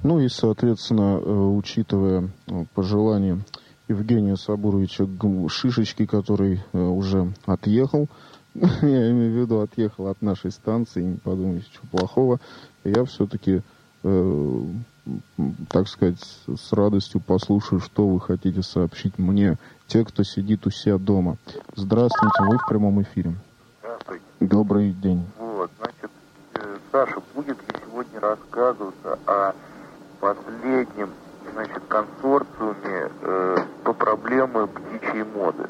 Ну и, соответственно, учитывая пожелания Евгения Сабуровича Шишечки, который уже отъехал, я имею в виду, отъехал от нашей станции, не подумайте, ничего плохого, я все-таки, так сказать, с радостью послушаю, что вы хотите сообщить мне, те, кто сидит у себя дома. Здравствуйте, вы в прямом эфире. Здравствуйте. Добрый день. Вот, значит, Саша, будет ли сегодня рассказываться о последнем, значит, консорциуме по проблеме птичьей моды?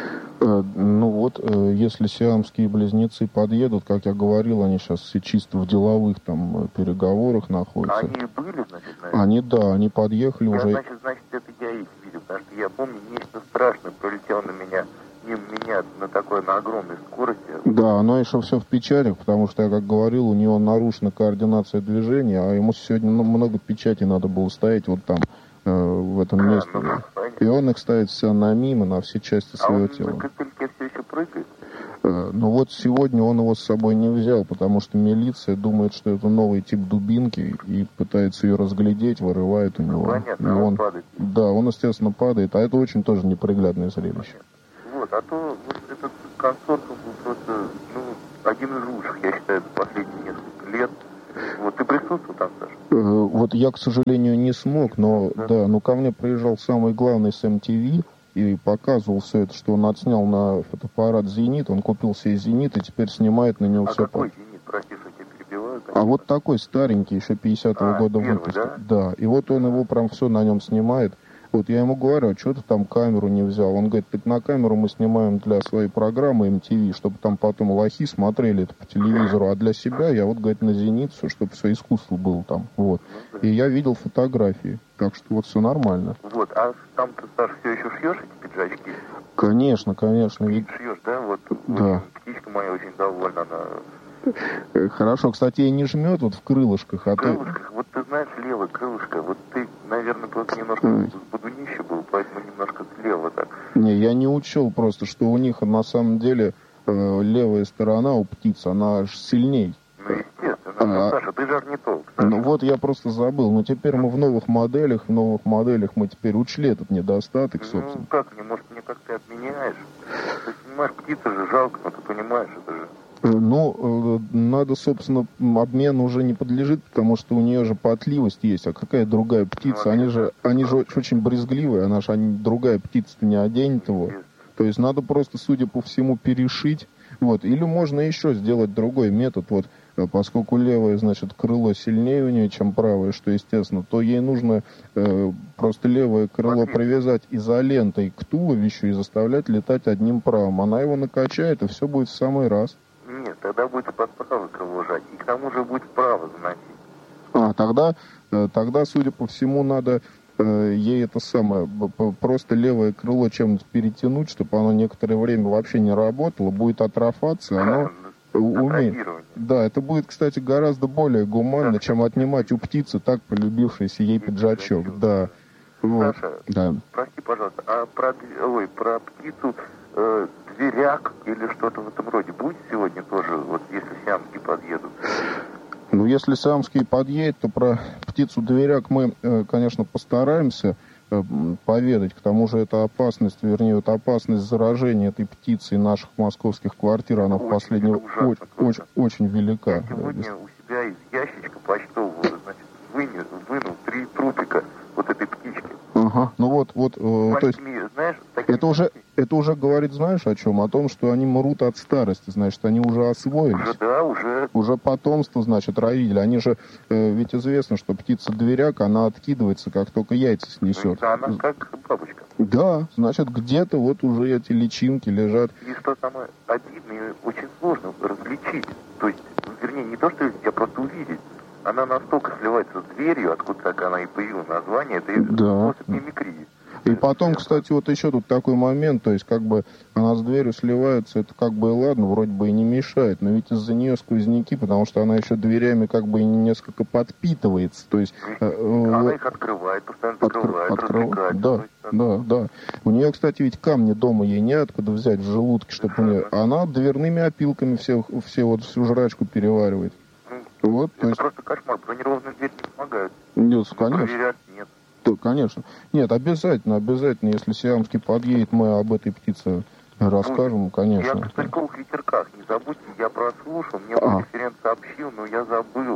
Ну вот, если сиамские близнецы подъедут, как я говорил, они сейчас все чисто в деловых там переговорах находятся. Они были, значит, наверное? Они подъехали уже. Значит, это я их видел, потому что я помню, нечто страшное пролетело мимо меня на огромной скорости. Да, оно еще все в печатях, потому что, я как говорил, у него нарушена координация движения, а ему сегодня много печати надо было ставить вот там, в этом месте. И он их ставит все на мимо, на все части своего тела. А он на костыльке все еще прыгает? Ну вот сегодня он его с собой не взял, потому что милиция думает, что это новый тип дубинки и пытается ее разглядеть, вырывает у него. Понятно, он падает. Да, он, естественно, падает, а это очень тоже неприглядное зрелище. Вот, а то вот этот консорциум был просто, один из лучших, я считаю, за последние несколько лет. Вот ты присутствовал там, Саша? Вот я, к сожалению, не смог, но ко мне приезжал самый главный с MTV и показывал все это, что он отснял на фотоаппарат «Зенит», он купил себе «Зенит» и теперь снимает на него все. Какой «Зенит», прости, что тебя перебиваю? А вот такой старенький, еще 50-го года выпуска. Да, и вот он его прям все на нем снимает. Вот я ему говорю, а что ты там камеру не взял? Он говорит, так на камеру мы снимаем для своей программы MTV, чтобы там потом лохи смотрели это по телевизору, а для себя я вот, говорит, на «Зеницу», чтобы все искусство было там. Вот. И я видел фотографии, так что вот все нормально. Вот, а там ты, Саша, все еще шьешь эти пиджачки? Конечно. Ведь... Шьешь, да? Вот, да. Птичка моя очень довольна, она... Хорошо, кстати, и не жмет вот в крылышках, а крылышках, вот ты знаешь, левое крылышко, вот ты, наверное, просто немножко бодунище был, поэтому немножко слева так. Не, я не учел просто, что у них на самом деле левая сторона у птиц, она аж сильней. Ну, естественно, Саша, ты же орнитолог. Ну вот я просто забыл, но теперь мы в новых моделях мы теперь учли этот недостаток, собственно. Ну как, может, мне как ты отменяешь? Ты понимаешь, птица же жалко, но ты понимаешь, это же... Ну, надо, собственно, обмен уже не подлежит, потому что у нее же потливость есть. А какая другая птица? Они же очень брезгливые, другая птица-то не оденет его. То есть надо просто, судя по всему, перешить. Вот. Или можно еще сделать другой метод. Вот, поскольку левое, значит, крыло сильнее у нее, чем правое, что естественно, то ей нужно просто левое крыло привязать изолентой к туловищу и заставлять летать одним правым. Она его накачает, и все будет в самый раз. Нет, тогда будет под правое крыло жать, и к тому же будет вправо заносить. Тогда, судя по всему, надо ей это самое, просто левое крыло чем-нибудь перетянуть, чтобы оно некоторое время вообще не работало, будет атрофаться, оно умеет. Да, это будет, кстати, гораздо более гуманно, чем отнимать у птицы так полюбившийся ей пиджачок. Да. Вот. Саша, да. Прости, пожалуйста, а про птицу зверяк или что-то в этом роде будет сегодня тоже, вот если сиамские подъедут? Ну, если сиамские подъедет, то про птицу-дверяк мы, конечно, постараемся поведать. К тому же это опасность заражения этой птицей наших московских квартир, она в последнее очень велика. Я сегодня у себя из ящичка почтового, значит, вынул 3 трупика вот этой птички. Ага, ну вот, то есть, знаешь, это уже говорит, знаешь, о чем? О том, что они мрут от старости, значит, они уже освоились. Уже потомство, значит, родили. Они же, ведь известно, что птица-дверяк, она откидывается, как только яйца снесет. Да, она как бабочка. Да, значит, где-то вот уже эти личинки лежат. И что самое обидное, очень сложно различить. То есть, вернее, не то, что тебя просто увидеть. Она настолько сливается с дверью, откуда так она и появила название, это способ мимикрии. И потом, кстати, вот еще тут такой момент, то есть как бы она с дверью сливается, это как бы и ладно, вроде бы и не мешает, но ведь из-за нее сквозняки, потому что она еще дверями как бы несколько подпитывается, то есть... Она их открывает, постоянно закрывает, Да. У нее, кстати, ведь камни дома ей неоткуда взять в желудке, чтобы у нее... Она дверными опилками всю жрачку переваривает. Вот, это просто кошмар, бронированные двери не помогают. Нет, конечно. Проверять нет. Да, конечно. Нет, обязательно, если сиамский подъедет, мы об этой птице расскажем, конечно. Я в стольковых ветерках, не забудьте, я прослушал, мне референт сообщил, но я забыл,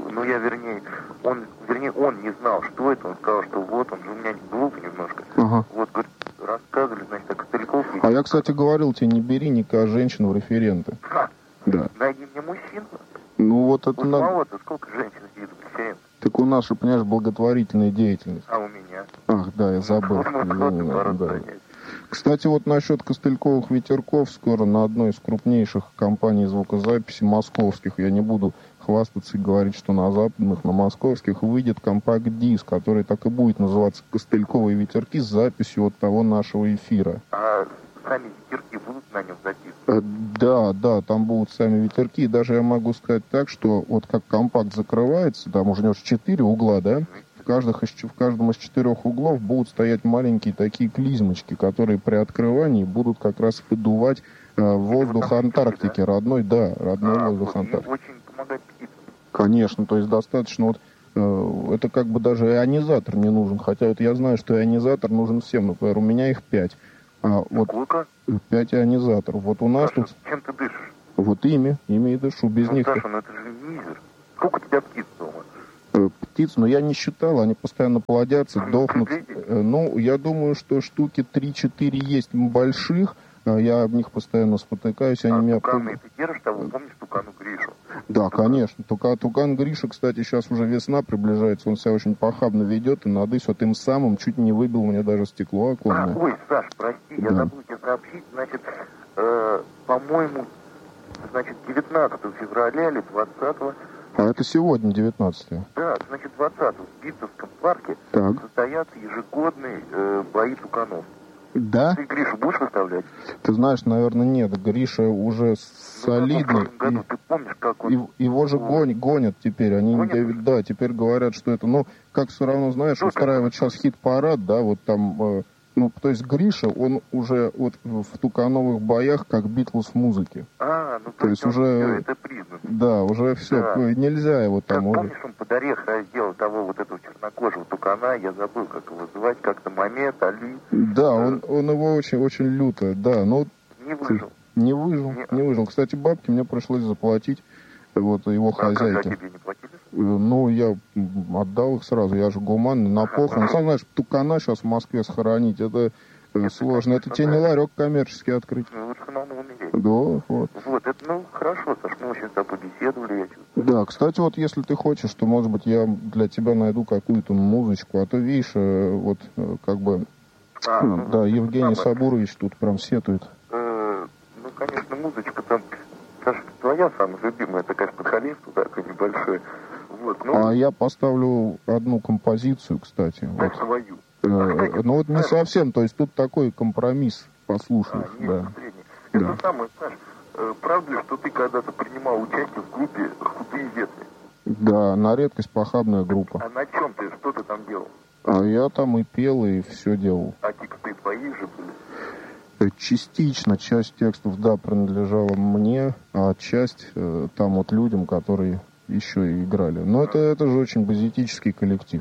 он не знал, что это, он сказал, что вот, он же у меня глуп немножко. Вот, говорит, рассказывали, значит, так стольковых ветерках. А я, кстати, говорил тебе, не бери никаких женщин в референты. Да. Найди мне мужчин. Ну, вот это надо... Мало-то, сколько женщин сидит в референте? Так у нас же, понимаешь, благотворительная деятельность. А у меня? Ах, да, я забыл. Да. Кстати, вот насчет костыльковых ветерков, скоро на одной из крупнейших компаний звукозаписи московских, я не буду хвастаться и говорить, что на западных, на московских, выйдет компакт-диск, который так и будет называться «Костыльковые ветерки» с записью вот того нашего эфира. А сами ветерки будут на нем записаны? Да, там будут сами ветерки. И даже я могу сказать так, что вот как компакт закрывается, там уже 4 угла, да? В каждом из 4 углов будут стоять маленькие такие клизмочки, которые при открывании будут как раз выдувать воздух Антарктики, да? родной воздух Антарктики. Очень помогает птицам. Конечно, то есть достаточно это как бы даже ионизатор не нужен, хотя вот я знаю, что ионизатор нужен всем, например, у меня их 5. Сколько? 5 ионизаторов. Вот у нас Саша, тут... чем ты дышишь? Вот ими и дышу, без них... Саша, это же мизер. Сколько у тебя птиц дома? Птиц, но я не считал, они постоянно плодятся, дохнут. Я думаю, что штуки 3-4 есть больших, я об них постоянно спотыкаюсь, они меня... Туканы ты держишь того, помнишь тукану Гришу? Да, конечно. Тукан Гриша, кстати, сейчас уже весна приближается, он себя очень похабно ведет, и надысь вот им самым чуть не выбил мне даже стекло оконное. Ой, Саш, прости, я забыл тебе сообщить, значит, по-моему, 19 февраля или 20-го. А это сегодня, 19-е. Да, значит, 20-го в Битцевском парке состоятся ежегодные бои туканов. Да? Ты Гришу будешь выставлять? Ты знаешь, наверное, нет. Гриша уже солидный. Году, ты помнишь, как он... Его же гонят теперь. Они, да, теперь говорят, что это... как все равно, знаешь, устраивать сейчас хит-парад, да, вот там... то есть Гриша, он уже вот в тукановых боях как Битлз в музыке. То есть уже... это признано. Да, уже все, нельзя его там... Помнишь, он под орех раздел того вот этого чернокожего тукана, я забыл, как его звать, как-то Мамед, Али. Да, он его очень люто, да, но... Не выжил. Кстати, бабки мне пришлось заплатить вот его хозяйке. Когда тебе не платили? Я отдал их сразу, я же гуманный, на похорон. Сам знаешь, тукана сейчас в Москве сохранить, это сложно. Это тебе не ларек коммерческий открыть. Лучше надо умереть. Да, вот. Вот, это, хорошо, Саш, мы очень с тобой побеседовали, я чувствую. Да, кстати, вот если ты хочешь, то, может быть, я для тебя найду какую-то музычку, а то, видишь, вот, как бы, Евгений Сабурович тут прям сетует. Конечно, музычка там, Саша, твоя самая любимая, это, конечно, подхалимство такое небольшое. Вот, А я поставлю одну композицию, кстати. Свою. Не совсем, то есть тут такой компромисс, послушаешь. Это самое, Саш, правда ли, что ты когда-то принимал участие в группе «Худые ветви»? Да, на редкость похабная группа. А на чем ты, что ты там делал? Я там и пел, и все делал. А тексты твои же были? Частично, часть текстов, да, принадлежала мне, а часть там вот людям, которые еще и играли. Но это же очень базитический коллектив.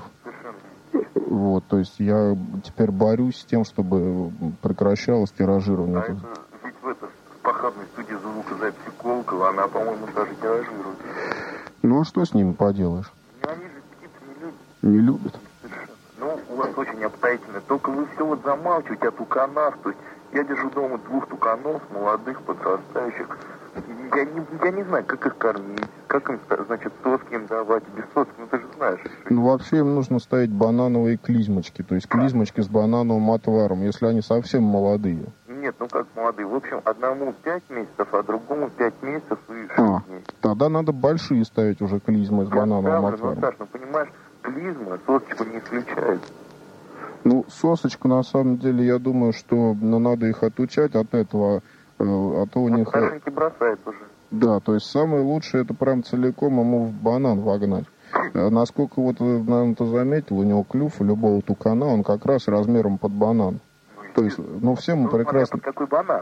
Вот, то есть я теперь борюсь с тем, чтобы прекращалось тиражирование. А это ведь в этой похабной студии звукозаписи Колокола, она, по-моему, даже тиражирует. А что с ними поделаешь? Они же птицы не любят. Не любят. Совершенно. У вас очень обстоятельно. Только вы все вот замалчиваете о туканах, то есть я держу дома 2 туканов, молодых, подрастающих. Я не знаю, как их кормить, как им, значит, соски им давать, без соски, ты же знаешь. Вообще им нужно ставить банановые клизмочки, то есть клизмочки с банановым отваром, если они совсем молодые. Нет, как молодые. В общем, одному 5 месяцев, а другому 5 месяцев и 6 дней. Тогда надо большие ставить уже клизмы с банановым отваром. Саш, понимаешь, клизма сосочку не исключает. Сосочку, на самом деле, я думаю, что надо их отучать от этого, а то у них... Старшенький бросает уже. Да, то есть самое лучшее, это прям целиком ему в банан вогнать. Насколько наверное, ты заметил, у него клюв у любого тукана, он как раз размером под банан. То есть, все мы прекрасно... Какой банан?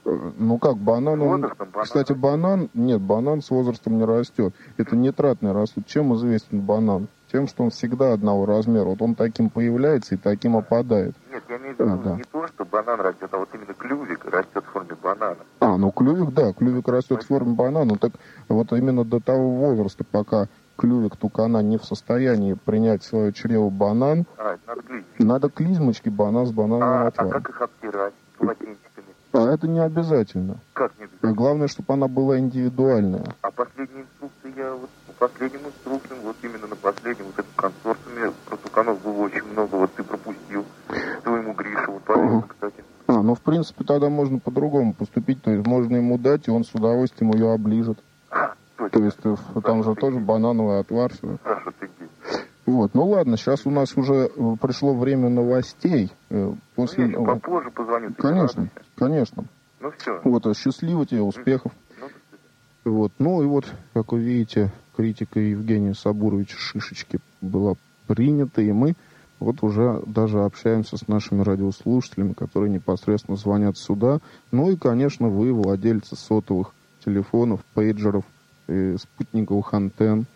Ну как, банан, кстати, банан с возрастом не растет. Это нитратный растут. Чем известен банан? Тем, что он всегда одного размера. Вот он таким появляется и таким опадает. Нет, я имею в виду не то, что банан растет, а вот именно клювик растет в форме банана. Ну клювик растет в форме банана. Так вот именно до того возраста, пока клювик тукана не в состоянии принять в свое чрево банан, надо клизмочки банан с банановым отваром. А как их обтирать полотенчиками? Это не обязательно. Как не обязательно? Главное, чтобы она была индивидуальная. А последние инструкции я вот по последним инструкциям, вот именно на последнем вот этом консорциуме про туканов было очень много, вот ты пропустил твоему Грише, вот полезно, кстати. В принципе, тогда можно по-другому поступить, то есть можно ему дать, и он с удовольствием ее оближет. То есть там же тоже банановый отвар. Хорошо, ты здесь. Вот, ну ладно, сейчас у нас уже пришло время новостей. Попозже позвоню. Конечно. Ну все. Вот, счастливо тебе, успехов. Вот, ну и вот, как вы видите, критика Евгения Сабуровича Шишечки была принята, и мы вот уже даже общаемся с нашими радиослушателями, которые непосредственно звонят сюда. Ну и, конечно, вы, владельцы сотовых телефонов, пейджеров, спутниковых антенн,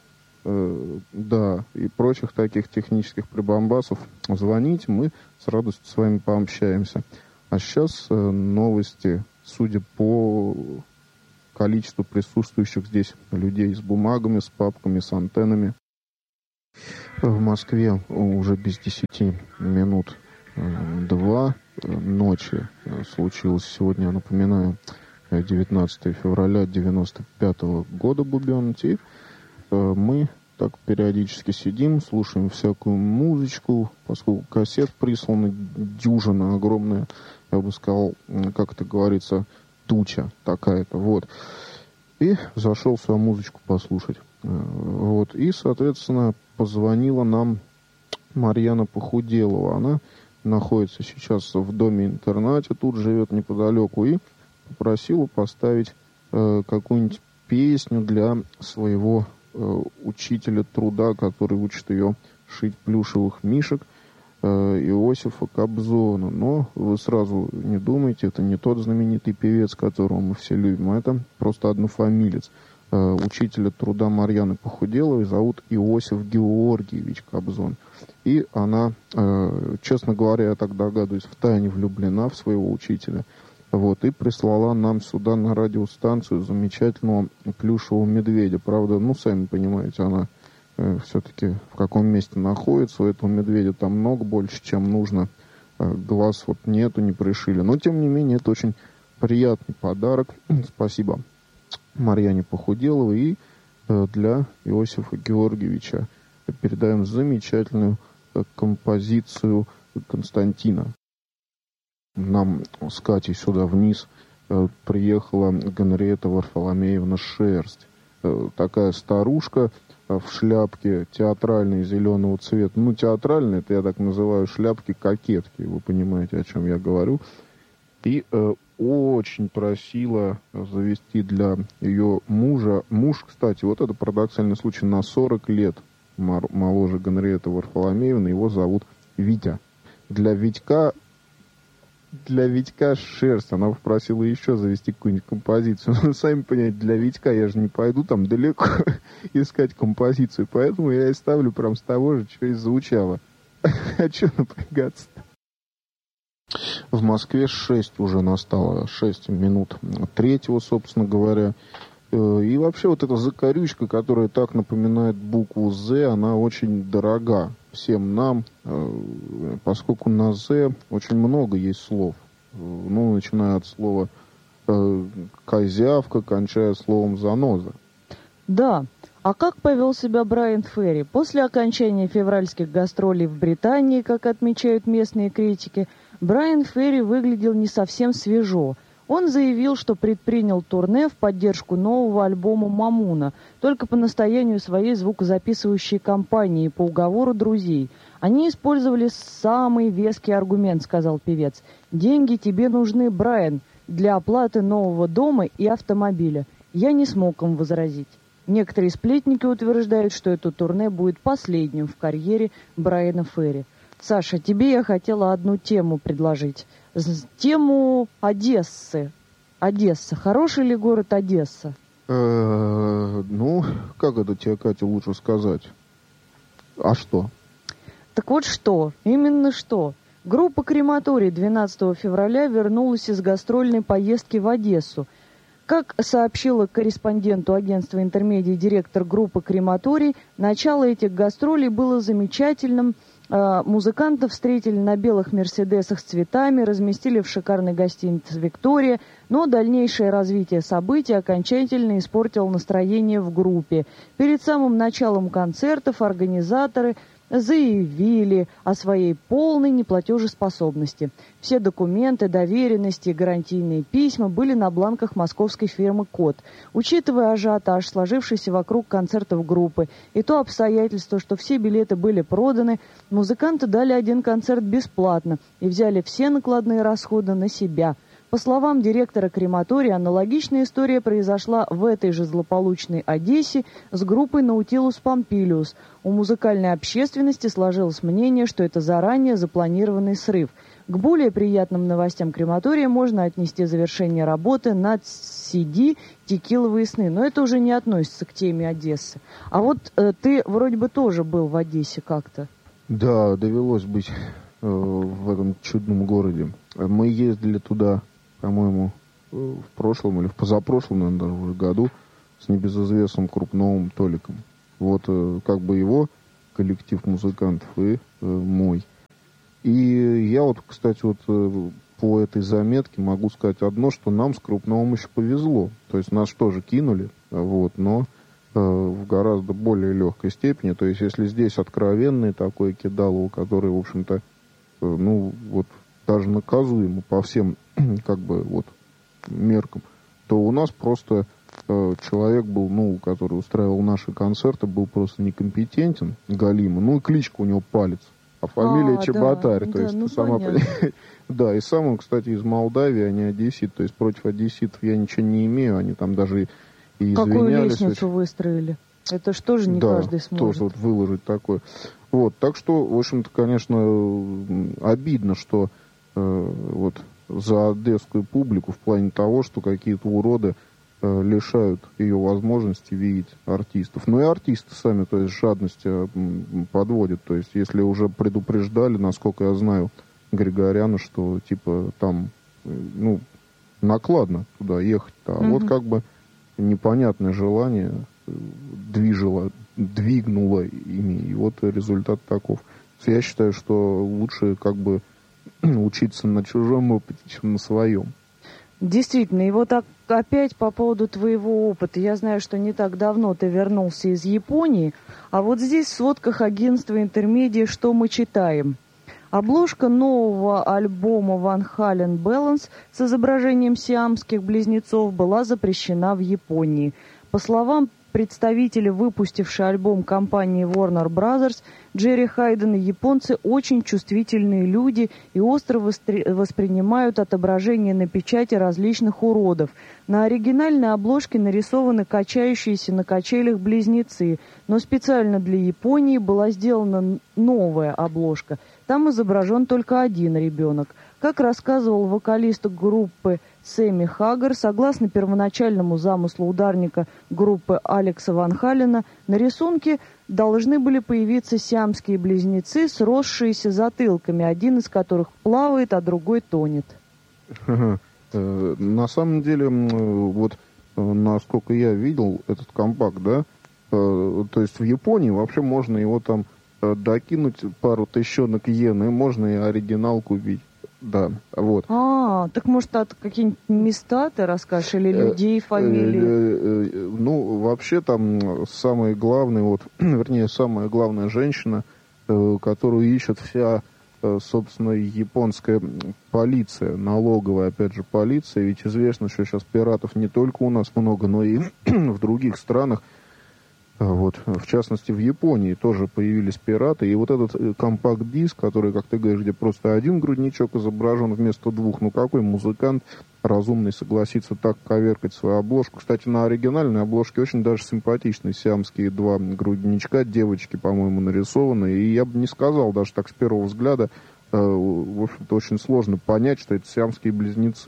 и прочих таких технических прибамбасов, звоните, мы с радостью с вами пообщаемся. А сейчас новости, судя по количеству присутствующих здесь людей с бумагами, с папками, с антеннами. В Москве уже без 10 минут 2 ночи случилось сегодня, я напоминаю, 19 февраля 95 года бубенти. Мы так периодически сидим, слушаем всякую музычку, поскольку кассет присланы дюжина огромная, я бы сказал, как это говорится, туча такая-то, вот. И зашел свою музычку послушать. Вот. И, соответственно, позвонила нам Марьяна Похуделова. Она находится сейчас в доме-интернате, тут живет неподалеку, и попросила поставить какую-нибудь песню для своего учителя труда, который учит ее шить плюшевых мишек, Иосифа Кобзона. Но вы сразу не думайте, это не тот знаменитый певец, которого мы все любим, а это просто однофамилец. Учителя труда Марьяны Похуделовой зовут Иосиф Георгиевич Кобзон. И она, честно говоря, я так догадываюсь, втайне влюблена в своего учителя. Вот, и прислала нам сюда на радиостанцию замечательного плюшевого медведя. Правда, сами понимаете, она все-таки в каком месте находится. У этого медведя там много больше, чем нужно. Глаз вот нету, не пришили. Но, тем не менее, это очень приятный подарок. Спасибо Марьяне Похуделовой. И для Иосифа Георгиевича передаем замечательную композицию Константина. Нам с Катей сюда вниз приехала Генриетта Варфоломеевна Шерсть. Такая старушка в шляпке театральной зеленого цвета. Театральная, это я так называю шляпки-кокетки. Вы понимаете, о чем я говорю. И очень просила завести для ее мужа. Муж, кстати, вот это парадоксальный случай, на 40 лет моложе Генриетты Варфоломеевны. Его зовут Витя. Для Витька Шерсть. Она попросила еще завести какую-нибудь композицию. Сами понимаете, для Витька я же не пойду там далеко искать композицию. Поэтому я и ставлю прям с того же, что и звучало. А что напрягаться-то? В Москве 6 уже настало. 6 минут 3, собственно говоря. И вообще вот эта закорючка, которая так напоминает букву «З», она очень дорога всем нам, поскольку на «З» очень много есть слов. Начиная от слова «козявка», кончая словом «заноза». Да. А как повел себя Брайан Ферри? После окончания февральских гастролей в Британии, как отмечают местные критики, Брайан Ферри выглядел не совсем свежо. Он заявил, что предпринял турне в поддержку нового альбома «Мамуна», только по настоянию своей звукозаписывающей компании и по уговору друзей. Они использовали самый веский аргумент, сказал певец. «Деньги тебе нужны, Брайан, для оплаты нового дома и автомобиля». Я не смог им возразить. Некоторые сплетники утверждают, что это турне будет последним в карьере Брайана Ферри. Саша, тебе я хотела одну тему предложить. Тему Одессы. Одесса. Хороший ли город Одесса? Ну, как это тебе, Катя, лучше сказать? А что? Так вот что, именно что. Группа «Крематорий» 12 февраля вернулась из гастрольной поездки в Одессу. Как сообщила корреспонденту агентства «Интермедиа» директор группы «Крематорий», начало этих гастролей было замечательным. Музыкантов встретили на белых «Мерседесах» с цветами, разместили в шикарной гостинице «Виктория», но дальнейшее развитие событий окончательно испортило настроение в группе. Перед самым началом концертов организаторы заявили о своей полной неплатежеспособности. Все документы, доверенности и гарантийные письма были на бланках московской фирмы «Код». Учитывая ажиотаж, сложившийся вокруг концертов группы, и то обстоятельство, что все билеты были проданы, музыканты дали один концерт бесплатно и взяли все накладные расходы на себя. По словам директора «Крематория», аналогичная история произошла в этой же злополучной Одессе с группой «Наутилус Помпилиус». У музыкальной общественности сложилось мнение, что это заранее запланированный срыв. К более приятным новостям «Крематория» можно отнести завершение работы над CD «Текиловые сны». Но это уже не относится к теме Одессы. А вот ты вроде бы тоже был в Одессе как-то. Да, довелось быть в этом чудном городе. Мы ездили туда, по-моему, в прошлом или в позапрошлом, наверное, даже уже году с небезызвестным Крупновым Толиком. Вот как бы его коллектив музыкантов и мой. И я вот, кстати, вот по этой заметке могу сказать одно, что нам с Крупновым еще повезло. То есть нас тоже кинули, вот, но в гораздо более легкой степени. То есть если здесь откровенный такой кидалово, который, в общем-то, ну, вот даже наказуемо по всем, как бы, вот, меркам, то у нас просто человек был, ну, который устраивал наши концерты, был просто некомпетентен, галимый, ну, и кличка у него Палец, а фамилия Чеботарь, да, то есть, ну, сама понимаешь. Да, и сам он, кстати, из Молдавии, а не одессит, то есть против одесситов я ничего не имею, они там даже и извинялись. Какую лестницу выстроили? Это ж тоже не каждый сможет. Да, тоже вот выложить такое. Вот, так что, в общем-то, конечно, обидно, что вот за одесскую публику в плане того, что какие-то уроды лишают ее возможности видеть артистов. Ну и артисты сами, то есть жадность подводят. То есть если уже предупреждали, насколько я знаю, Григоряна, что типа там, ну, накладно туда ехать-то. А вот как бы непонятное желание двигнуло ими. И вот результат таков. Я считаю, что лучше как бы учиться на чужом опыте, чем на своем. Действительно, и вот опять по поводу твоего опыта. Я знаю, что не так давно ты вернулся из Японии, а вот здесь в сводках агентства «Интермедиа» что мы читаем? Обложка нового альбома Van Halen Balance с изображением сиамских близнецов была запрещена в Японии. По словам представителя, выпустившей альбом компании Warner Brothers, Джерри Хайден и японцы очень чувствительные люди и остро воспринимают отображение на печати различных уродов. На оригинальной обложке нарисованы качающиеся на качелях близнецы, но специально для Японии была сделана новая обложка. Там изображен только один ребенок. Как рассказывал вокалист группы Сэмми Хаггар, согласно первоначальному замыслу ударника группы Алекса Ван Халена, на рисунке должны были появиться сиамские близнецы, сросшиеся затылками, один из которых плавает, а другой тонет. На самом деле, вот насколько я видел этот компакт, да, то есть в Японии вообще можно его там докинуть пару тысячонок йен, и можно и оригинал купить. Да, вот. Так может, какие-нибудь места ты расскажешь, или людей, фамилии? Ну, вообще там самое главное, вот, вернее, самая главная женщина, которую ищет вся, собственно, японская полиция, налоговая, опять же, полиция. Ведь известно, что сейчас пиратов не только у нас много, но и в других странах. Вот, в частности, в Японии тоже появились пираты. И вот этот компакт-диск, который, как ты говоришь, где просто один грудничок изображен вместо двух. Ну, какой музыкант разумный согласится так коверкать свою обложку? Кстати, на оригинальной обложке очень даже симпатичные сиамские два грудничка, девочки, по-моему, нарисованы. И я бы не сказал, даже так с первого взгляда, в общем-то, очень сложно понять, что это сиамские близнецы.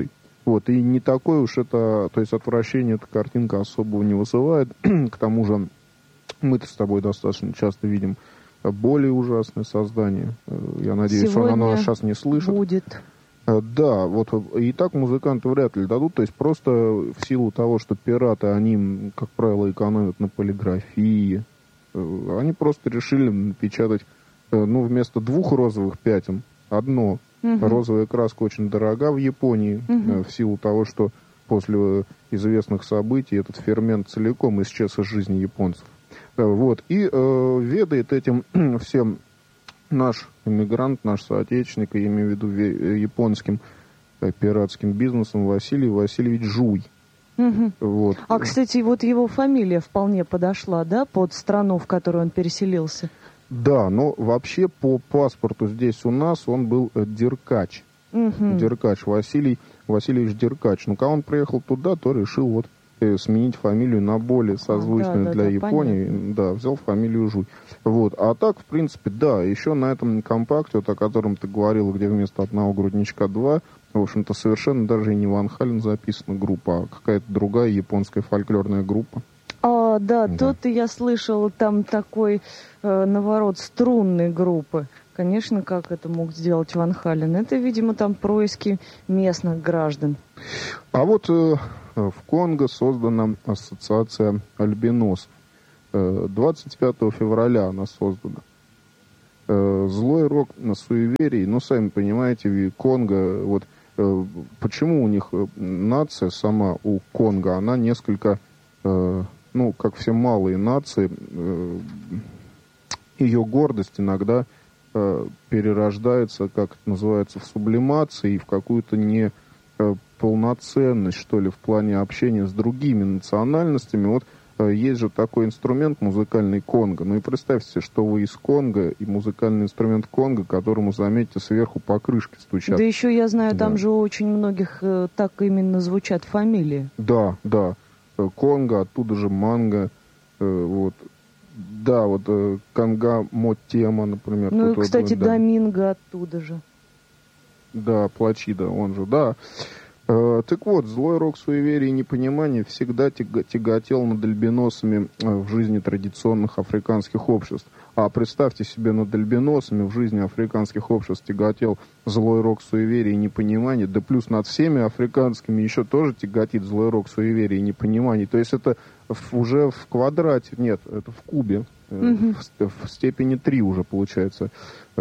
Вот, и не такое уж это, то есть отвращение эта картинка особого не вызывает. К тому же мы-то с тобой достаточно часто видим более ужасное создание. Я надеюсь, Сегодня оно нас сейчас не слышит. Будет. Да, вот и так музыканты вряд ли дадут, то есть просто в силу того, что пираты, они, как правило, экономят на полиграфии, они просто решили напечатать, вместо 2 розовых пятен, 1. Розовая краска очень дорога в Японии, в силу того, что после известных событий этот фермент целиком исчез из жизни японцев. Вот, и ведает этим всем наш иммигрант, наш соотечественник, я имею в виду японским пиратским бизнесом, Василий Васильевич Жуй. Вот. А, кстати, вот его фамилия вполне подошла, да, под страну, в которую он переселился? Да, но вообще по паспорту здесь у нас он был Деркач. Деркач, Василий Васильевич Деркач. Ну, когда он приехал туда, то решил вот сменить фамилию на более созвучную для Японии. Понятно. Да, взял фамилию Жуй. Вот. А так, в принципе, да, еще на этом компакте, вот, о котором ты говорил, где вместо 1 грудничка 2, в общем-то, совершенно даже и не Ван Хален записана группа, а какая-то другая японская фольклорная группа. Да, тут я слышала, там такой наворот струнной группы. Конечно, как это мог сделать Ван Хален? Это, видимо, там происки местных граждан. А вот в Конго создана ассоциация альбиносов. 25 февраля она создана. Злой рок на суеверии, сами понимаете, Конго, вот почему у них нация сама, у Конго, она несколько, как все малые нации, ее гордость иногда перерождается, как это называется, в сублимации, в какую-то неполноценность, что ли, в плане общения с другими национальностями. Вот есть же такой инструмент музыкальный конго. Ну и представьте себе, что вы из Конго, и музыкальный инструмент конго, которому, заметьте, сверху покрышки стучат. Да еще я знаю, там же очень многих так именно звучат фамилии. Да. Конго, оттуда же манго, вот. Да, вот Канга Мотема, например. Ну, и, кстати, Доминго оттуда же. Да, Плачида, он же, да. Так вот, злой рок суеверий и непонимания всегда тяготел над альбиносами в жизни традиционных африканских обществ. А представьте себе, над альбиносами в жизни африканских обществ тяготел злой рок суеверий и непонимания, да плюс над всеми африканскими еще тоже тяготит злой рок суеверий и непониманий. То есть это уже в квадрате, нет, это в кубе, в степени 3 уже получается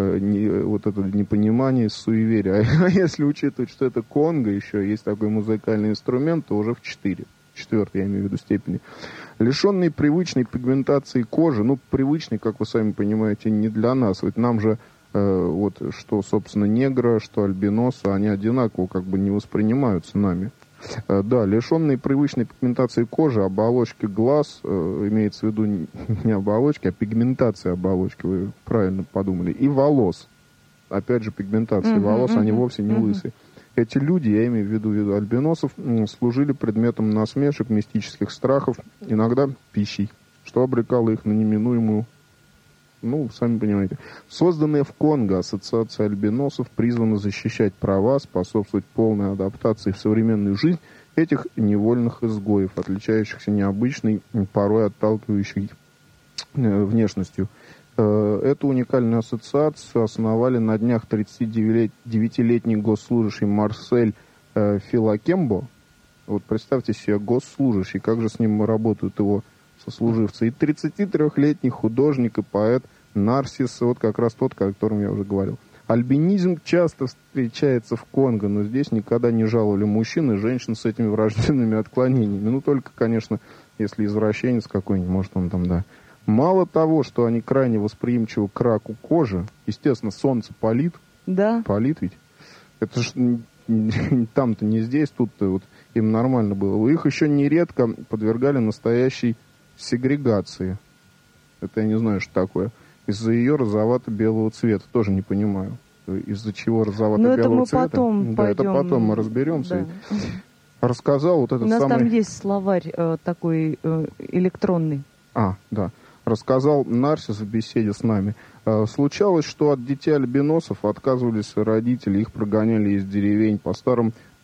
вот это непонимание, суеверие. А если учитывать, что это конго еще, есть такой музыкальный инструмент, то уже в 4. 4, я имею в виду, степени. Лишенный привычной пигментации кожи, привычный, как вы сами понимаете, не для нас. Ведь нам же, что, собственно, негры, что альбиносы, они одинаково как бы не воспринимаются нами. Да, лишенные привычной пигментации кожи, оболочки глаз, имеется в виду не оболочки, а пигментация оболочки, вы правильно подумали, и волос. Опять же, пигментация волос, они вовсе не лысые. Эти люди, я имею в виду альбиносов, служили предметом насмешек, мистических страхов, иногда пищей, что обрекало их на неминуемую, сами понимаете. Созданная в Конго ассоциация альбиносов призвана защищать права, способствовать полной адаптации в современную жизнь этих невольных изгоев, отличающихся необычной, порой отталкивающей внешностью. Эту уникальную ассоциацию основали на днях 39-летний госслужащий Марсель Филакембо. Вот представьте себе, госслужащий, как же с ним работают его сослуживцы. И 33-летний художник и поэт Нарсис, вот как раз тот, о котором я уже говорил. Альбинизм часто встречается в Конго, но здесь никогда не жаловали мужчин и женщин с этими врожденными отклонениями. Только, конечно, если извращенец какой-нибудь, может он там, да. Мало того, что они крайне восприимчивы к раку кожи, естественно, солнце палит. Да. Палит ведь. Это ж там-то не здесь, тут-то вот им нормально было. Их еще нередко подвергали настоящей сегрегации. Это я не знаю, что такое. Из-за ее розовато-белого цвета. Тоже не понимаю. Из-за чего розовато-белого цвета? Потом да, это потом мы разберемся. Да. Рассказал вот этот самый... У нас там есть словарь такой электронный. Да. Рассказал Нарсис в беседе с нами. Случалось, что от детей альбиносов отказывались родители, их прогоняли из деревень. По старым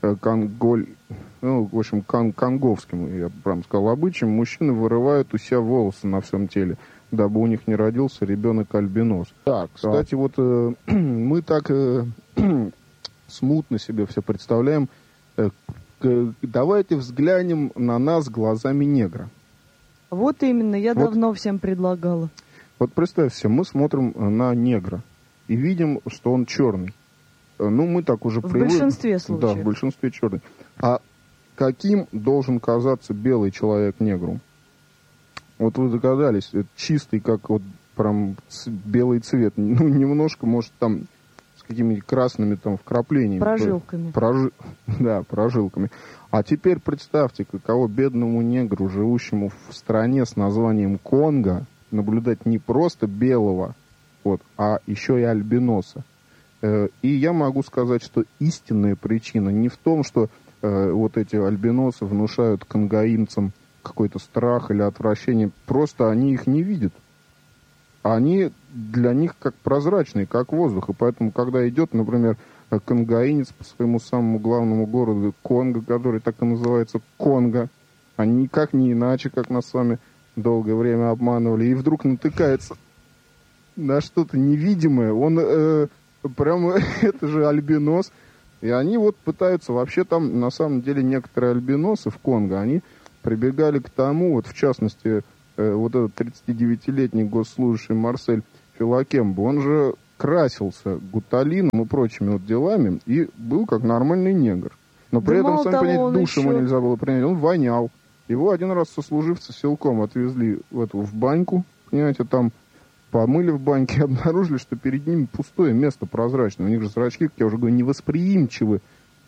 конговским, я бы прям сказал, обычаем, мужчины вырывают у себя волосы на всем теле, дабы у них не родился ребенок-альбинос. Так, кстати, вот мы так смутно себе все представляем. Давайте взглянем на нас глазами негра. Вот именно, я давно всем предлагала. Вот представь себе, мы смотрим на негра и видим, что он черный. Ну, мы так уже привыкли. В большинстве случаев. Да, в большинстве черный. А каким должен казаться белый человек негру? Вот вы догадались, это чистый, как вот прям белый цвет. Ну, немножко, может, там с какими-нибудь красными там вкраплениями. Прожилками. Да, прожилками. А теперь представьте, каково бедному негру, живущему в стране с названием Конго, наблюдать не просто белого, вот, а еще и альбиноса. И я могу сказать, что истинная причина не в том, что вот эти альбиносы внушают конгаимцам какой-то страх или отвращение. Просто они их не видят. Они для них как прозрачные, как воздух. И поэтому, когда идет, например, конгаинец по своему самому главному городу Конго, который так и называется Конго, они никак не иначе, как нас с вами долгое время обманывали, и вдруг натыкается на что-то невидимое. Он прямо, это же альбинос. И они вот пытаются, вообще там на самом деле некоторые альбиносы в Конго, они прибегали к тому, вот в частности, вот этот 39-летний госслужащий Марсель Филакембо, он же красился гуталином и прочими вот делами и был как нормальный негр. Но при этом, сами понимаете, душ ему нельзя было принять, он вонял. Его один раз сослуживцы силком отвезли в баньку, понимаете, там помыли в баньке и обнаружили, что перед ними пустое место прозрачное. У них же зрачки, как я уже говорю, невосприимчивы.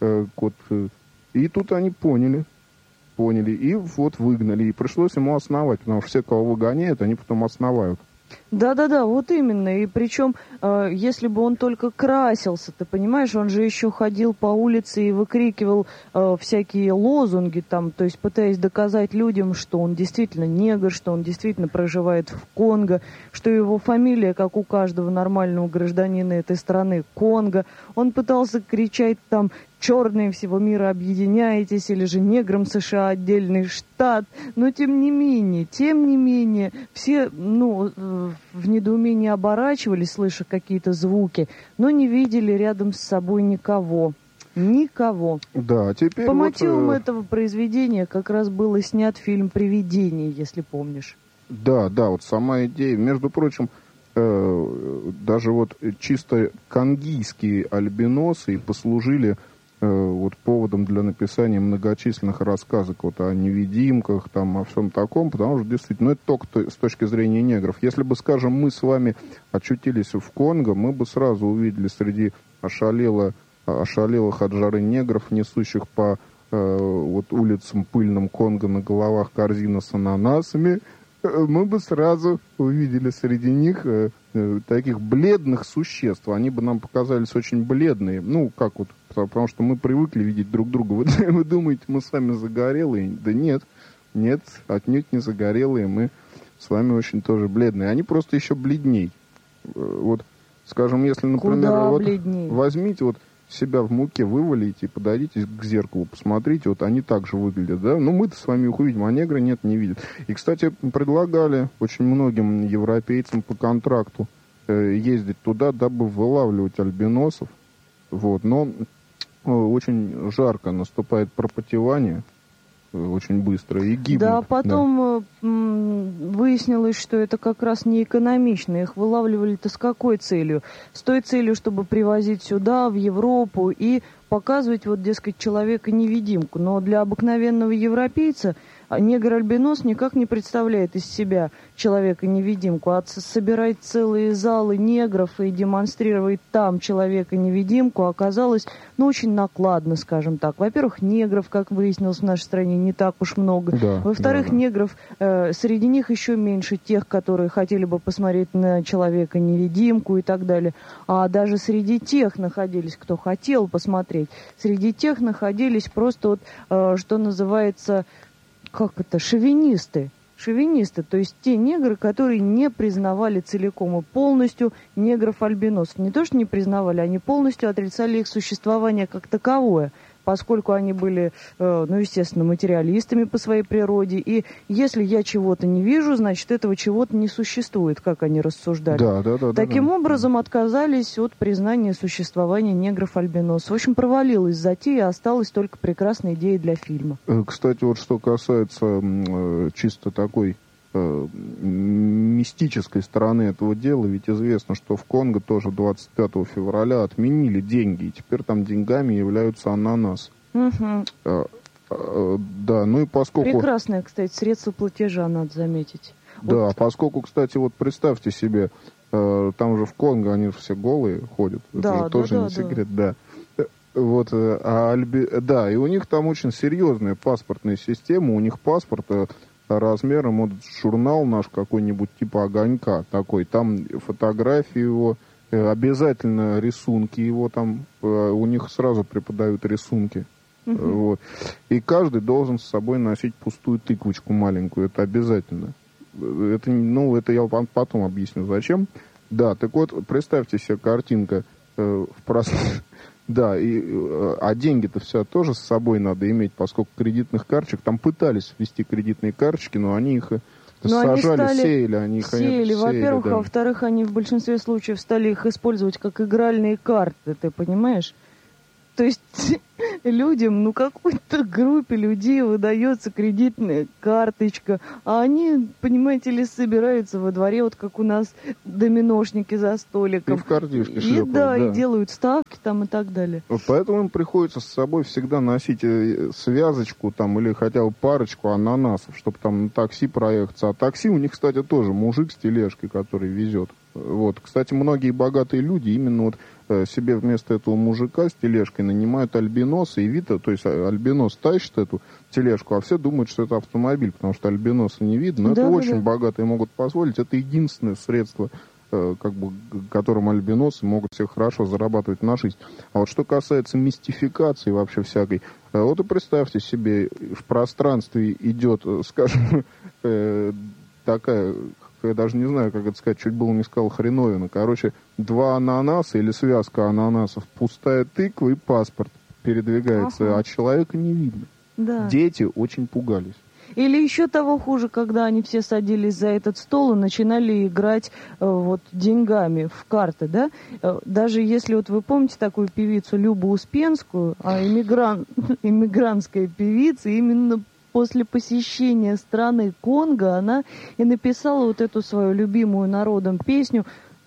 И тут они поняли, и вот выгнали. И пришлось ему основать, потому что все, кого выгоняют, они потом основают. Да-да-да, вот именно. И причем, если бы он только красился, ты понимаешь, он же еще ходил по улице и выкрикивал всякие лозунги там, то есть пытаясь доказать людям, что он действительно негр, что он действительно проживает в Конго, что его фамилия, как у каждого нормального гражданина этой страны, Конго. Он пытался кричать там: черные всего мира объединяйтесь, или же неграм США отдельный штат. Но тем не менее, все, в недоумении оборачивались, слыша какие-то звуки, но не видели рядом с собой никого. Никого. Да, теперь по мотивам этого произведения как раз был и снят фильм «Привидение», если помнишь. Да, вот сама идея. Между прочим, даже вот чисто конгийские альбиносы и послужили вот поводом для написания многочисленных рассказок вот о невидимках, там, о всем таком, потому что действительно, это только с точки зрения негров. Если бы, скажем, мы с вами очутились в Конго, мы бы сразу увидели среди ошалелых от жары негров, несущих по вот улицам пыльным Конго на головах корзина с ананасами, мы бы сразу увидели среди них таких бледных существ. Они бы нам показались очень бледные. Ну, как вот, потому что мы привыкли видеть друг друга. Вы думаете, мы с вами загорелые? Да нет, отнюдь не загорелые. Мы с вами очень тоже бледные. Они просто еще бледней. Вот, скажем, если, например, вот возьмите вот себя в муке, вывалите, подойдите к зеркалу, посмотрите, вот они так же выглядят, да? Ну, мы-то с вами их увидим, а негры нет, не видят. И, кстати, предлагали очень многим европейцам по контракту ездить туда, дабы вылавливать альбиносов, вот, но очень жарко наступает пропотевание, очень быстро и гибнут. Да, потом выяснилось, что это как раз не экономично. Их вылавливали-то с какой целью? С той целью, чтобы привозить сюда, в Европу, и показывать, вот, дескать, человека-невидимку. Но для обыкновенного европейца негр-альбинос никак не представляет из себя человека-невидимку. А собирать целые залы негров и демонстрировать там человека-невидимку оказалось, очень накладно, скажем так. Во-первых, негров, как выяснилось, в нашей стране не так уж много. Да, во-вторых, негров, среди них еще меньше тех, которые хотели бы посмотреть на человека-невидимку и так далее. А даже среди тех находились, кто хотел посмотреть. Среди тех находились просто вот, что называется, шовинисты. Шовинисты, то есть те негры, которые не признавали целиком и полностью негров-альбиносов. Не то, что не признавали, они полностью отрицали их существование как таковое. поскольку они были, естественно, материалистами по своей природе. И если я чего-то не вижу, значит, этого чего-то не существует, как они рассуждали. Да. Таким образом, отказались от признания существования негров-альбиносов. В общем, провалилась затея, осталась только прекрасная идея для фильма. Кстати, вот что касается чисто такой мистической стороны этого дела, ведь известно, что в Конго тоже 25 февраля отменили деньги, и теперь там деньгами являются ананасы. Угу. Да, ну и поскольку... Прекрасное, кстати, средство платежа, надо заметить. Да, вот. Поскольку, кстати, вот представьте себе, там же в Конго они же все голые ходят, да, это тоже не секрет, да. Вот, да, и у них там очень серьезная паспортная система, у них паспорт размером вот журнал наш какой-нибудь типа «Огонька» такой, там фотографии его, обязательно рисунки его там, у них сразу преподают рисунки. Вот. И каждый должен с собой носить пустую тыквочку маленькую, это обязательно. Это я вам потом объясню, зачем. Да, так вот, представьте себе картинка Да, а деньги-то все тоже с собой надо иметь, поскольку кредитных карточек, там пытались ввести кредитные карточки, но они их сажали, сеяли. Во-первых, да. А во-вторых, они в большинстве случаев стали их использовать как игральные карты, ты понимаешь? То есть людям, какой-то группе людей выдается кредитная карточка, а они, понимаете ли, собираются во дворе, вот как у нас доминошники за столиком. И в картишке шлепают, да, и делают ставки там и так далее. Поэтому им приходится с собой всегда носить связочку там или хотя бы парочку ананасов, чтобы там на такси проехаться. А такси у них, кстати, тоже мужик с тележкой, который везет. Вот. Кстати, многие богатые люди именно вот себе вместо этого мужика с тележкой нанимают альбиноса, и видно, то есть альбинос тащит эту тележку, а все думают, что это автомобиль, потому что альбиноса не видно. Но это очень богатые могут позволить. Это единственное средство, которым альбиносы могут себе хорошо зарабатывать на жизнь. А вот что касается мистификации вообще всякой, вот и представьте себе, в пространстве идет, скажем, такая... Я даже не знаю, как это сказать, чуть было не сказал хреновина. Короче, 2 ананаса или связка ананасов, пустая тыква и паспорт передвигается, а человека не видно. Да. Дети очень пугались. Или еще того хуже, когда они все садились за этот стол и начинали играть деньгами в карты, да? Даже если вы помните такую певицу Любу Успенскую, иммигрантская певица, именно после посещения страны Конго она и написала эту свою любимую народом песню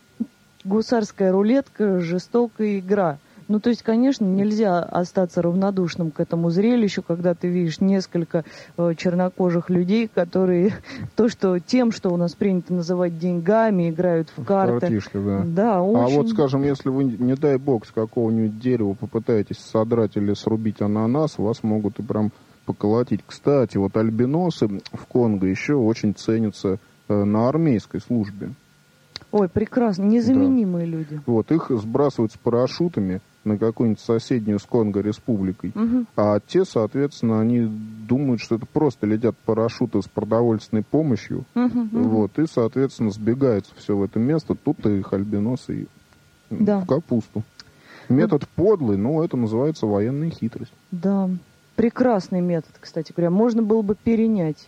«Гусарская рулетка. Жестокая игра». То есть, конечно, нельзя остаться равнодушным к этому зрелищу, когда ты видишь несколько чернокожих людей, которые тем, что у нас принято называть деньгами, играют в карты. Картишки, да. Да, очень... А вот, скажем, если вы, не дай бог, с какого-нибудь дерева попытаетесь содрать или срубить ананас, вас могут и прям поколотить. Кстати, альбиносы в Конго еще очень ценятся на армейской службе. Ой, прекрасно, незаменимые люди. Их сбрасывают с парашютами на какую-нибудь соседнюю с Конго республикой. А те, соответственно, они думают, что это просто летят парашюты с продовольственной помощью. И, соответственно, сбегаются все в это место. Тут их альбиносы в капусту. Метод подлый, но это называется военная хитрость. Да. Прекрасный метод, кстати говоря. Можно было бы перенять.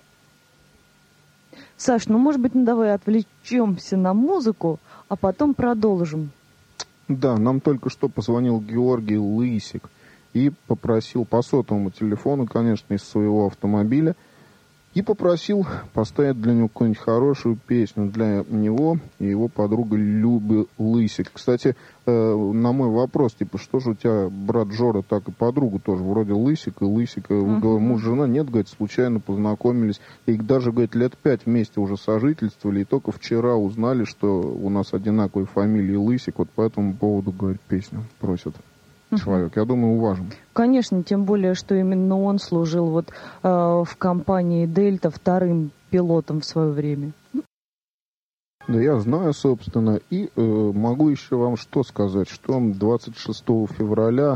Саш, может быть, давай отвлечемся на музыку, а потом продолжим. Да, нам только что позвонил Георгий Лысик и попросил по сотовому телефону, конечно, из своего автомобиля, и попросил поставить для него какую-нибудь хорошую песню для него и его подруги Любы Лысик. Кстати, на мой вопрос, что же у тебя брат Жора, так и подругу тоже, вроде Лысик и Лысика, муж и жена, нет, говорит, случайно познакомились, и даже, говорит, лет 5 вместе уже сожительствовали, и только вчера узнали, что у нас одинаковые фамилии Лысик, по этому поводу, говорит, песню просят. Человек, я думаю, уважим. Конечно, тем более, что именно он служил в компании «Дельта» вторым пилотом в свое время. Да, я знаю, собственно, и могу еще вам что сказать, что 26 февраля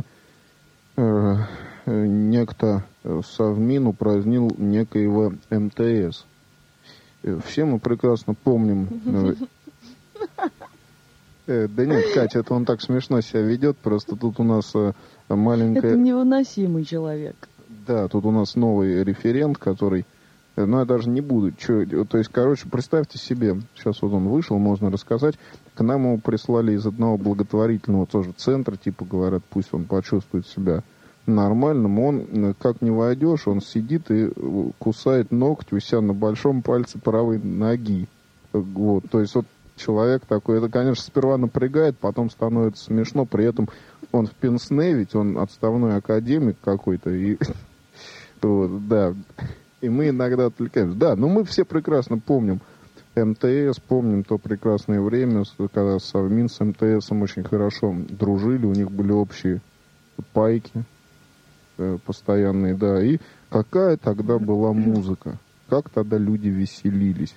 некто Совмин упразднил некоего МТС. Все мы прекрасно помним... Да нет, Катя, это он так смешно себя ведет, просто тут у нас маленькая... Это невыносимый человек. Да, тут у нас новый референт, который... Ну, я даже не буду. То есть, короче, представьте себе, сейчас вот он вышел, можно рассказать. К нам его прислали из одного благотворительного тоже центра, типа говорят, пусть он почувствует себя нормальным. Он, как не войдешь, он сидит и кусает ноготь у себя на большом пальце правой ноги. Вот, то есть, вот человек такой, это, конечно, сперва напрягает, потом становится смешно, при этом он в пенсне, ведь он отставной академик какой-то, и вот, да, и мы иногда отвлекаемся. Да, но мы все прекрасно помним МТС, помним то прекрасное время, когда Совмин с МТСом очень хорошо дружили, у них были общие пайки постоянные, да, и какая тогда была музыка, как тогда люди веселились.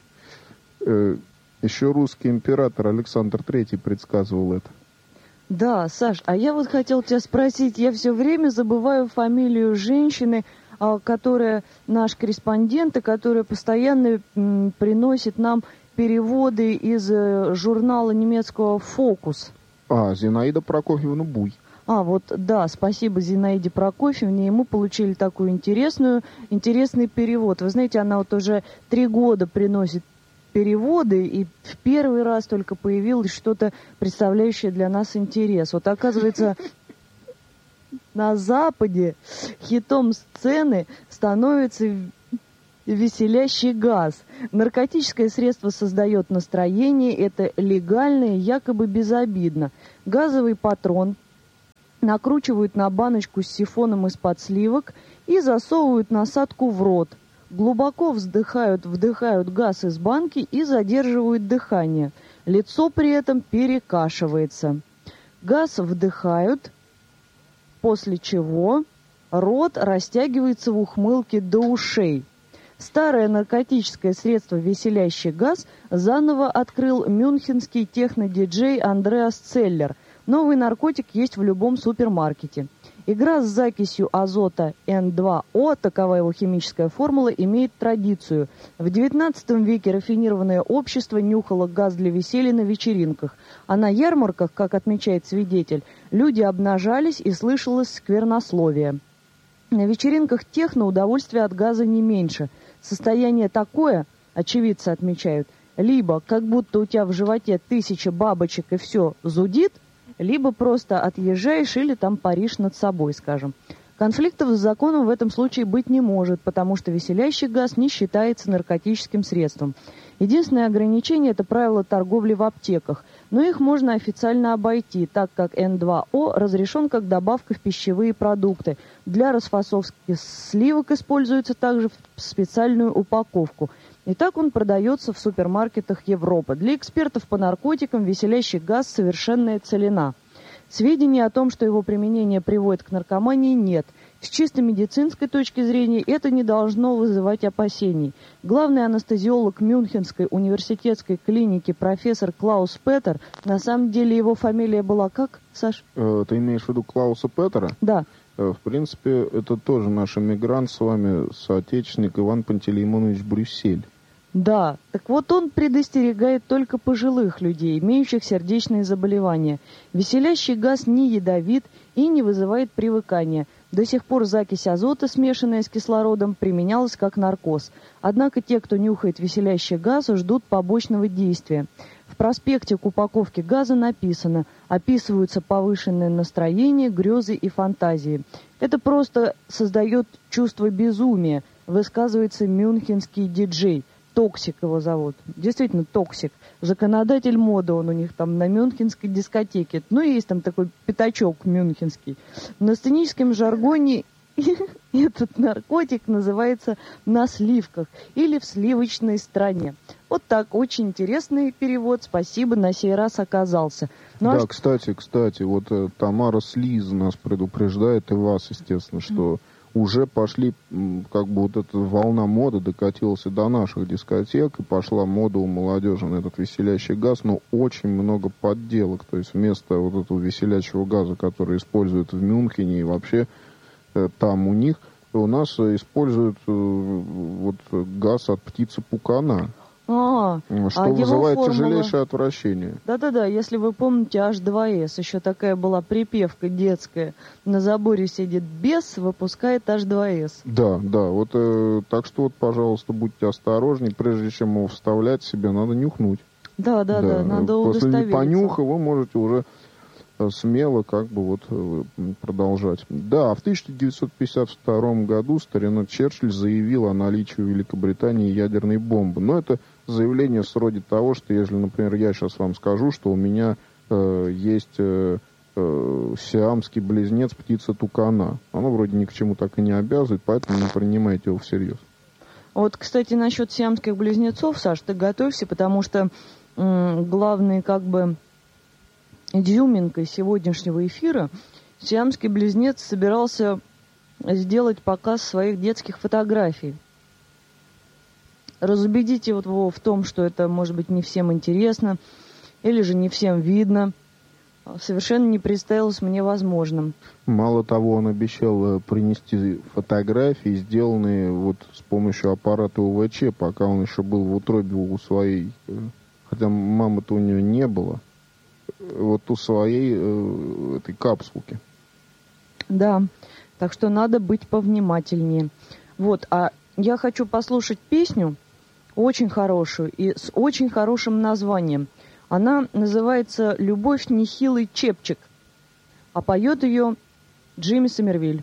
Еще русский император Александр III предсказывал это. Да, Саш, а я вот хотел тебя спросить, я все время забываю фамилию женщины, которая наш корреспондент, и которая постоянно приносит нам переводы из журнала немецкого «Фокус». Зинаида Прокофьевна Буй. Вот, да, спасибо Зинаиде Прокофьевне, и мы получили такой интересный перевод. Вы знаете, она вот уже 3 года приносит переводы, и в первый раз только появилось что-то, представляющее для нас интерес. Вот, оказывается, на Западе хитом сцены становится веселящий газ. Наркотическое средство создает настроение, это легально и якобы безобидно. Газовый патрон накручивают на баночку с сифоном из-под сливок и засовывают насадку в рот. Глубоко вдыхают газ из банки и задерживают дыхание. Лицо при этом перекашивается. Газ вдыхают, после чего рот растягивается в ухмылке до ушей. Старое наркотическое средство «веселящий газ» заново открыл мюнхенский технодиджей Андреас Целлер. Новый наркотик есть в любом супермаркете. Игра с закисью азота N2O, такова его химическая формула, имеет традицию. В XIX веке рафинированное общество нюхало газ для веселья на вечеринках, а на ярмарках, как отмечает свидетель, люди обнажались и слышалось сквернословие. На вечеринках техно удовольствия от газа не меньше. Состояние такое, очевидцы отмечают, либо как будто у тебя в животе 1000 бабочек и все зудит, либо просто отъезжаешь или там паришь над собой, скажем. Конфликтов с законом в этом случае быть не может, потому что веселящий газ не считается наркотическим средством. Единственное ограничение – это правило торговли в аптеках, но их можно официально обойти, так как N2O разрешен как добавка в пищевые продукты. Для расфасовки сливок используется также в специальную упаковку. И так он продается в супермаркетах Европы. Для экспертов по наркотикам веселящий газ – совершенная целина. Сведений о том, что его применение приводит к наркомании, нет. С чисто медицинской точки зрения это не должно вызывать опасений. Главный анестезиолог Мюнхенской университетской клиники профессор Клаус Петер, на самом деле его фамилия была как, Саш? Ты имеешь в виду Клауса Петера? Да. В принципе, это тоже наш эмигрант с вами, соотечественник Иван Пантелеймонович Брюссель. Да, так вот он предостерегает только пожилых людей, имеющих сердечные заболевания. Веселящий газ не ядовит и не вызывает привыкания. До сих пор закись азота, смешанная с кислородом, применялась как наркоз. Однако те, кто нюхает веселящий газ, ждут побочного действия. В проспекте к упаковке газа написано: описываются повышенное настроение, грезы и фантазии. Это просто создает чувство безумия, высказывается мюнхенский диджей. Токсик его зовут. Действительно, Токсик. Законодатель моды он у них там на мюнхенской дискотеке. Ну, есть там такой пятачок мюнхенский. На сценическом жаргоне этот наркотик называется «на сливках» или «в сливочной стране». Вот так, очень интересный перевод. Спасибо, на сей раз оказался. Ну, да, кстати, вот Тамара Слиз нас предупреждает, и вас, естественно, что уже пошли, как бы вот эта волна моды докатилась до наших дискотек, и пошла мода у молодежи на этот веселящий газ, но очень много подделок. То есть вместо вот этого веселящего газа, который используют в Мюнхене и вообще там у них, у нас используют вот газ от птицы пукана. что вызывает формула... тяжелейшее отвращение. Да-да-да, если вы помните H2S, еще такая была припевка детская. На заборе сидит бес, выпускает H2S. Да, вот так что вот, пожалуйста, будьте осторожнее, прежде чем его вставлять себе, надо нюхнуть. Да, надо удостовериться. После понюха вы можете уже смело продолжать. Да, в 1952 году старина Черчилль заявил о наличии у Великобритании ядерной бомбы. Но это заявление сродит того, что если, например, я сейчас вам скажу, что у меня есть сиамский близнец птица-тукана. Оно вроде ни к чему так и не обязывает, поэтому не принимайте его всерьез. Вот, кстати, насчет сиамских близнецов, Саш, ты готовься, потому что главный изюминкой сегодняшнего эфира сиамский близнец собирался сделать показ своих детских фотографий. Разубедите его в том, что это, может быть, не всем интересно, или же не всем видно, совершенно не представилось мне возможным. Мало того, он обещал принести фотографии, сделанные с помощью аппарата УВЧ, пока он еще был в утробе у своей, хотя мамы-то у нее не было, у своей этой капсулки. Да, так что надо быть повнимательнее. А я хочу послушать песню, очень хорошую и с очень хорошим названием. Она называется «Любовь нехилый чепчик», а поет ее Джимми Сомервиль.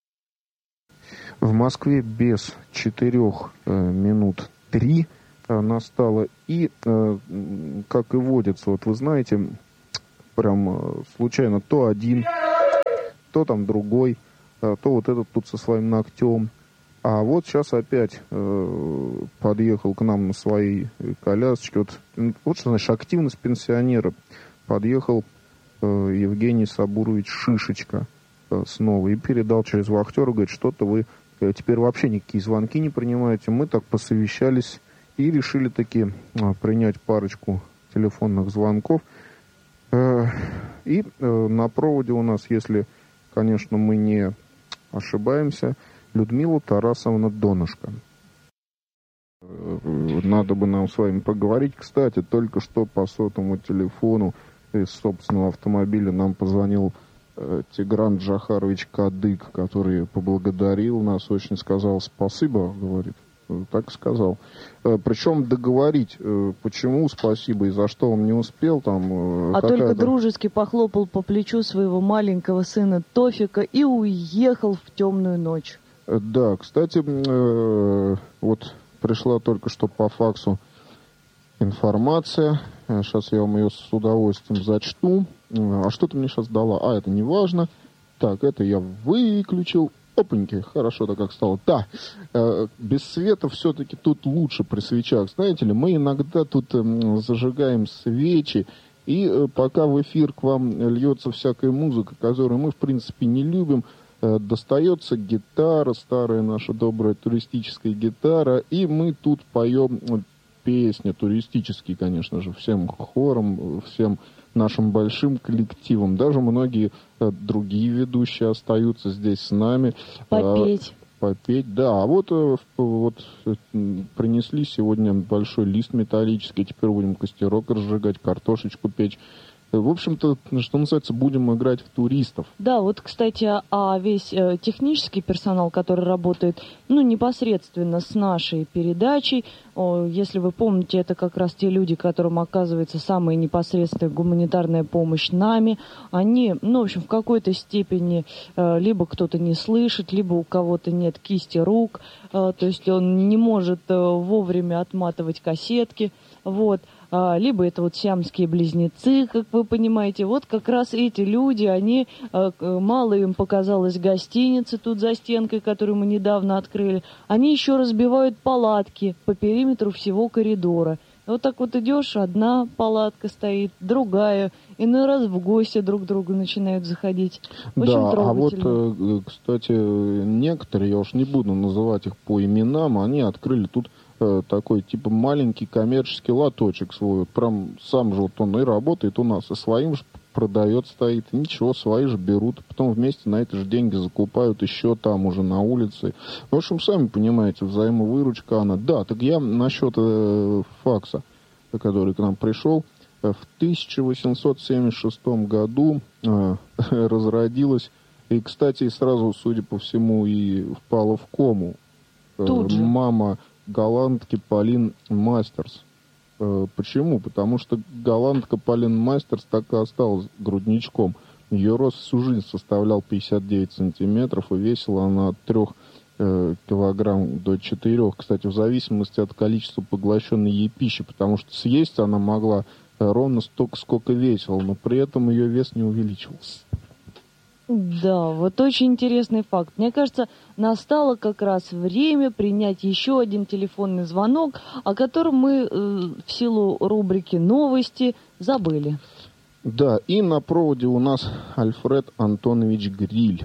В Москве без 4 минут 3 настало. И, как и водится, вы знаете, прям случайно то один, то там другой, то этот тут со своим ногтем. А вот сейчас опять подъехал к нам на своей колясочке. Вот что значит активность пенсионера. Подъехал Евгений Сабурович Шишечка снова и передал через вахтера, говорит, что-то вы теперь вообще никакие звонки не принимаете. Мы так посовещались и решили таки принять парочку телефонных звонков. И на проводе у нас, если, конечно, мы не ошибаемся, Людмила Тарасовна Донышко. Надо бы нам с вами поговорить. Кстати, только что по сотовому телефону из собственного автомобиля нам позвонил Тигран Джахарович Кадык, который поблагодарил нас, очень сказал спасибо, говорит. Так сказал. Причем договорить, почему спасибо и за что он не успел там. Только дружески похлопал по плечу своего маленького сына Тофика и уехал в темную ночь. Да, кстати, пришла только что по факсу информация. Сейчас я вам ее с удовольствием зачту. А что ты мне сейчас дала? Это не важно. Так, это я выключил. Опаньки, хорошо-то как стало. Да, без света все-таки тут лучше при свечах. Знаете ли, мы иногда тут зажигаем свечи, и пока в эфир к вам льется всякая музыка, которую мы, в принципе, не любим, достается гитара, старая наша добрая туристическая гитара, и мы тут поем песни туристические, конечно же, всем хором, всем нашим большим коллективом. Даже многие другие ведущие остаются здесь с нами. Попеть, да. А принесли сегодня большой лист металлический, теперь будем костерок разжигать, картошечку печь. В общем-то, что называется, будем играть в туристов. Да, кстати, весь технический персонал, который работает, непосредственно с нашей передачей, если вы помните, это как раз те люди, которым оказывается самая непосредственная гуманитарная помощь нами. Они, в общем, в какой-то степени либо кто-то не слышит, либо у кого-то нет кисти рук, то есть он не может вовремя отматывать кассетки, либо это сиамские близнецы, как вы понимаете. Как раз эти люди, они, мало им показалось гостиницы тут за стенкой, которую мы недавно открыли, они еще разбивают палатки по периметру всего коридора. Так идешь, одна палатка стоит, другая, иной раз в гости друг к другу начинают заходить. Очень трогательно. Кстати, некоторые, я уж не буду называть их по именам, они открыли тут такой маленький коммерческий лоточек свой. Прям сам же он и работает у нас, и своим же продает, стоит. И ничего, свои же берут. Потом вместе на эти же деньги закупают еще там уже на улице. В общем, сами понимаете, взаимовыручка она. Да, так я насчет факса, который к нам пришел. В 1876 году разродилась, и, кстати, сразу, судя по всему, и впала в кому. Мама голландки Полин Мастерс. Почему? Потому что голландка Полин Мастерс так и осталась грудничком. Ее рост всю жизнь составлял 59 сантиметров, и весила она от 3 килограмм до 4, кстати, в зависимости от количества поглощенной ей пищи, потому что съесть она могла ровно столько, сколько весила, но при этом ее вес не увеличивался. Да, вот очень интересный факт. Мне кажется, настало как раз время принять еще один телефонный звонок, о котором мы в силу рубрики «Новости» забыли. Да, и на проводе у нас Альфред Антонович Гриль.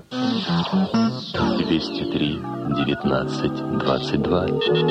203 19 22.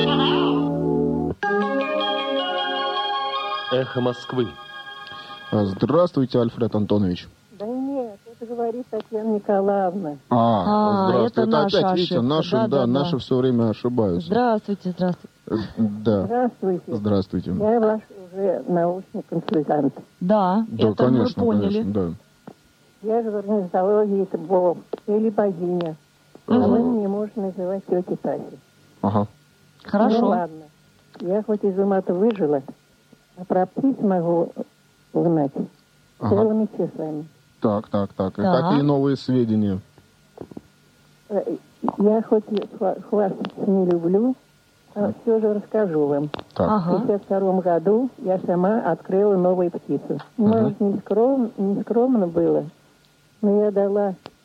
Эхо Москвы. Здравствуйте, Альфред Антонович. Да нет, это говорит Татьяна Николаевна. Здравствуйте. Это наша опять, видите, ошибка. наши все время ошибаются. Здравствуйте. Да. Здравствуйте. Я ваш уже научный консультант. Да, это конечно, мы поняли. Конечно, да. Я же в орнитологии это бог или богиня. А вы мне можете называть тетей Тасей. Ага. Хорошо. Ну ладно. Я хоть из ума-то выжила, а про птиц могу угнать целыми часами. Так. И какие новые сведения? Я хоть хвастаться не люблю, а все же расскажу вам. Так. В 1952 году я сама открыла новую птицу. Может, не скромно было, но я дала